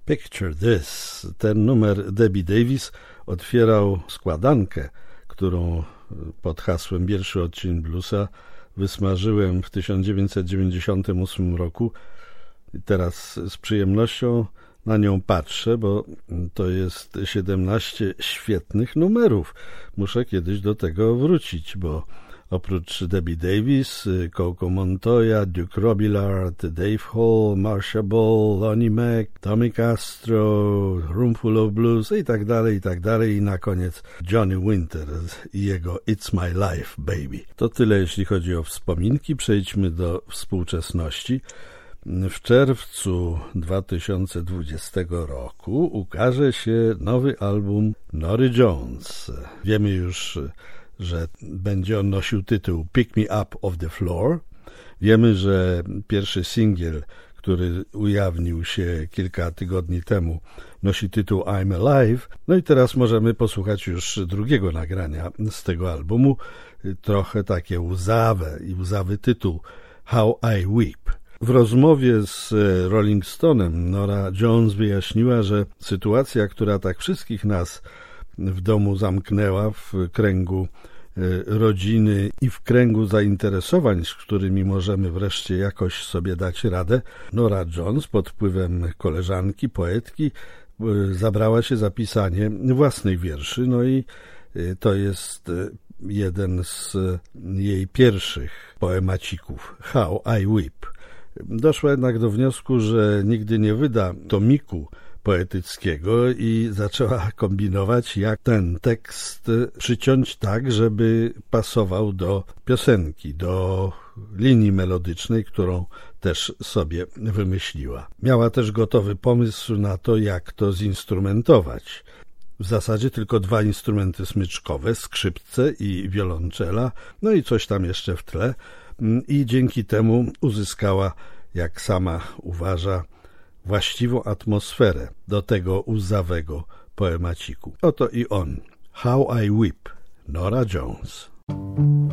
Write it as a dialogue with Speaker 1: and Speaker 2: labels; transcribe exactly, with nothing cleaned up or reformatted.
Speaker 1: Picture This. Ten numer Debbie Davis otwierał składankę, którą pod hasłem Pierwszy odcień bluesa wysmażyłem w tysiąc dziewięćset dziewięćdziesiątym ósmym roku. I teraz z przyjemnością na nią patrzę, bo to jest siedemnaście świetnych numerów. Muszę kiedyś do tego wrócić, bo oprócz Debbie Davis, Coco Montoya, Duke Robillard, Dave Hall, Marcia Ball, Lonnie Mack, Tommy Castro, Roomful of Blues i tak dalej, i tak dalej. I na koniec Johnny Winter i jego It's My Life, Baby. To tyle, jeśli chodzi o wspominki. Przejdźmy do współczesności. W czerwcu dwa tysiące dwudziestego roku ukaże się nowy album Norah Jones. Wiemy już, że będzie on nosił tytuł Pick Me Up Off the Floor. Wiemy, że pierwszy singiel, który ujawnił się kilka tygodni temu, nosi tytuł I'm Alive. No i teraz możemy posłuchać już drugiego nagrania z tego albumu. Trochę takie łzawe i łzawy tytuł How I Weep. W rozmowie z Rolling Stone'em Norah Jones wyjaśniła, że sytuacja, która tak wszystkich nas w domu zamknęła w kręgu rodziny i w kręgu zainteresowań, z którymi możemy wreszcie jakoś sobie dać radę, Norah Jones pod wpływem koleżanki, poetki zabrała się za pisanie własnych wierszy, no i to jest jeden z jej pierwszych poemacików, How I Weep. Doszła jednak do wniosku, że nigdy nie wyda tomiku poetyckiego i zaczęła kombinować, jak ten tekst przyciąć tak, żeby pasował do piosenki, do linii melodycznej, którą też sobie wymyśliła. Miała też gotowy pomysł na to, jak to zinstrumentować. W zasadzie tylko dwa instrumenty smyczkowe, skrzypce i wiolonczela, no i coś tam jeszcze w tle. I dzięki temu uzyskała, jak sama uważa, właściwą atmosferę do tego łzawego poemaciku. Oto i on, How I Weep, Norah Jones.